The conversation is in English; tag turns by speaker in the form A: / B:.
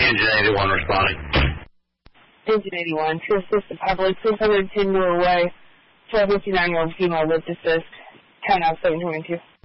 A: Engine 81 responding.
B: Engine 81, to assist the public, 610 more away, 1259-year-old female with assist, 10 out 722.